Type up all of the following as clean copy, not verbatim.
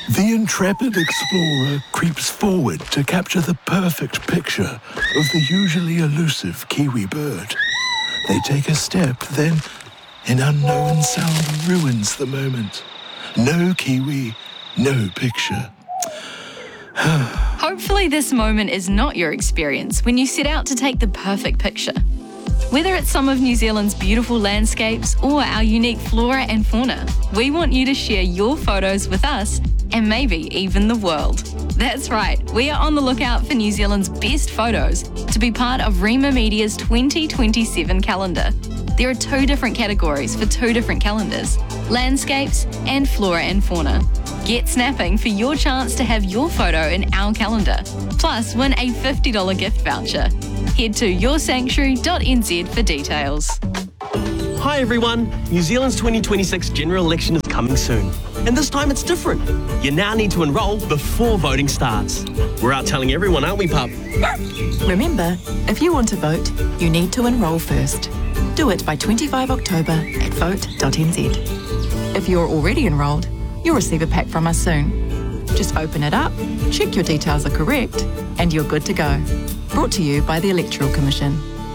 The intrepid explorer creeps forward to capture the perfect picture of the usually elusive kiwi bird. They take a step, then an unknown sound ruins the moment. No kiwi, no picture. Hopefully this moment is not your experience when you set out to take the perfect picture. Whether it's some of New Zealand's beautiful landscapes or our unique flora and fauna, we want you to share your photos with us and maybe even the world. That's right, we are on the lookout for New Zealand's best photos to be part of Rima Media's 2027 calendar. There are 2 different categories for 2 different calendars, landscapes and flora and fauna. Get snapping for your chance to have your photo in our calendar, plus win a $50 gift voucher. Head to yoursanctuary.nz for details. Hi everyone, New Zealand's 2026 general election is coming soon. And this time it's different. You now need to enrol before voting starts. We're out telling everyone, aren't we, pup? Remember, if you want to vote, you need to enrol first. Do it by 25 October at vote.nz. If you're already enrolled, you'll receive a pack from us soon. Just open it up, check your details are correct, and you're good to go. Brought to you by the Electoral Commission.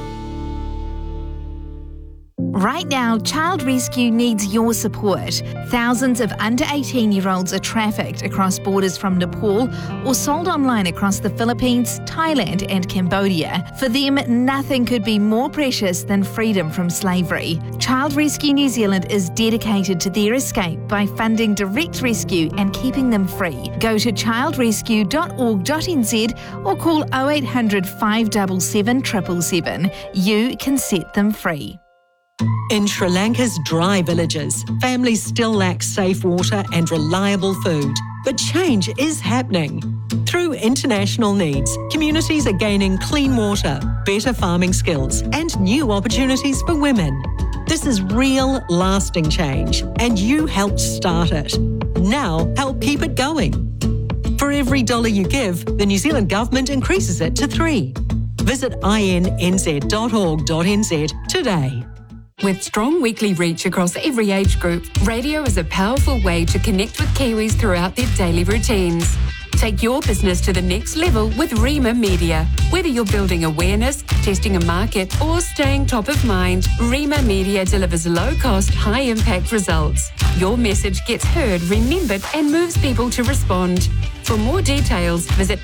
Right now, Child Rescue needs your support. Thousands of under 18-year-olds are trafficked across borders from Nepal or sold online across the Philippines, Thailand and Cambodia. For them, nothing could be more precious than freedom from slavery. Child Rescue New Zealand is dedicated to their escape by funding direct rescue and keeping them free. Go to childrescue.org.nz or call 0800 577 777. You can set them free. In Sri Lanka's dry villages, families still lack safe water and reliable food. But change is happening. Through international needs, communities are gaining clean water, better farming skills, and new opportunities for women. This is real, lasting change, and you helped start it. Now, help keep it going. For every $1 you give, the New Zealand Government increases it to 3. Visit innz.org.nz today. With strong weekly reach across every age group, radio is a powerful way to connect with Kiwis throughout their daily routines. Take your business to the next level with Rima Media. Whether you're building awareness, testing a market, or staying top of mind, Rima Media delivers low-cost, high-impact results. Your message gets heard, remembered, and moves people to respond. For more details, visit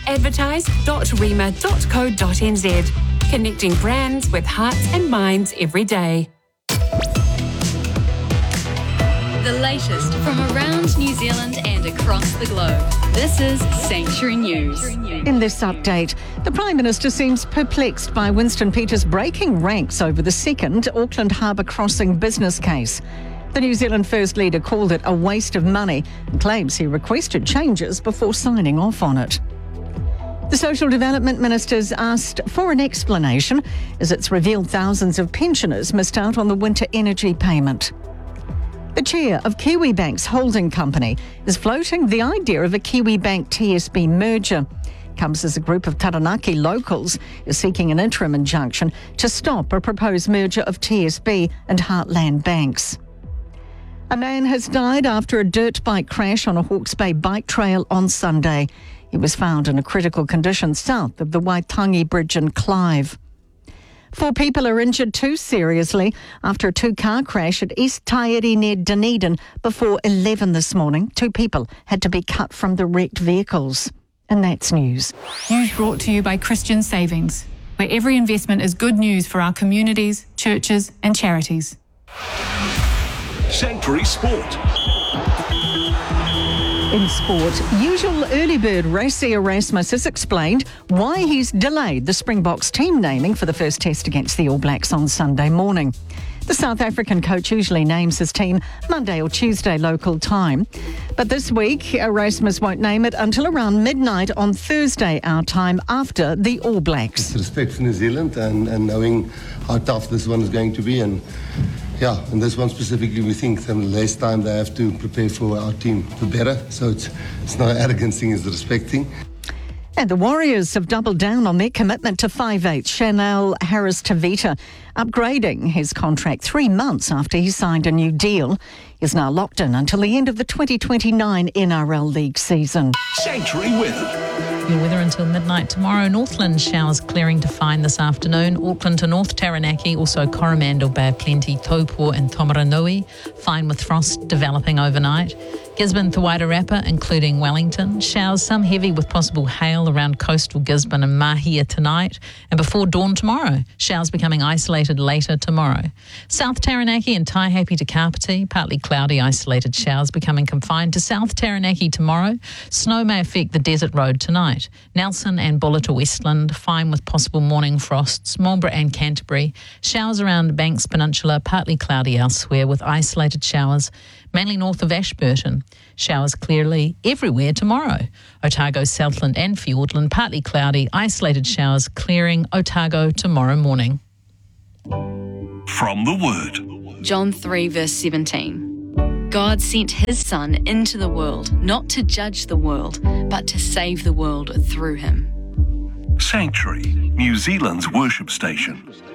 advertise.rima.co.nz. Connecting brands with hearts and minds every day. The latest from around New Zealand and across the globe. This is Sanctuary News. In this update, the Prime Minister seems perplexed by Winston Peters breaking ranks over the second Auckland Harbour Crossing business case. The New Zealand First Leader called it a waste of money and claims he requested changes before signing off on it. The Social Development Minister's asked for an explanation as it's revealed thousands of pensioners missed out on the winter energy payment. The chair of Kiwibank's holding company is floating the idea of a Kiwibank TSB merger. Comes as a group of Taranaki locals is seeking an interim injunction to stop a proposed merger of TSB and Heartland banks. A man has died after a dirt bike crash on a Hawke's Bay bike trail on Sunday. He was found in a critical condition south of the Waitangi Bridge in Clive. 4 people are injured too seriously after a 2-car crash at East Tairi near Dunedin before 11 this morning. 2 people had to be cut from the wrecked vehicles. And that's news. News brought to you by Christian Savings, where every investment is good news for our communities, churches and charities. Sanctuary Sport. In sport, usual early bird Rassie Erasmus has explained why he's delayed the Springboks team naming for the first test against the All Blacks on Sunday morning. The South African coach usually names his team Monday or Tuesday local time. But this week, Erasmus won't name it until around midnight on Thursday our time after the All Blacks. It's respect for New Zealand and knowing how tough this one is going to be. And this one specifically, we think the less time they have to prepare for our team, the better. So it's not an arrogant thing, it's a respect thing. And the Warriors have doubled down on their commitment to 5'8" Chanel Harris-Tavita, upgrading his contract 3 months after he signed a new deal. He's now locked in until the end of the 2029 NRL League season. Sanctuary weather. Your weather until midnight tomorrow. Northland showers clearing to fine this afternoon. Auckland to North Taranaki, also Coromandel, Bay of Plenty, Taupo and Tomaranui. Fine with frost developing overnight. Gisborne to Wairarapa, including Wellington. Showers, some heavy with possible hail around coastal Gisborne and Mahia tonight. And before dawn tomorrow, showers becoming isolated later tomorrow. South Taranaki and Taihape to Kapiti, partly cloudy, isolated showers becoming confined to South Taranaki tomorrow. Snow may affect the desert road tonight. Nelson and Bulla to Westland, fine with possible morning frosts. Marlborough and Canterbury, showers around Banks Peninsula, partly cloudy elsewhere with isolated showers. Mainly north of Ashburton. Showers clearly everywhere tomorrow. Otago, Southland and Fiordland, partly cloudy, isolated showers clearing Otago tomorrow morning. From the Word. John 3 verse 17. God sent his Son into the world, not to judge the world, but to save the world through him. Sanctuary, New Zealand's worship station.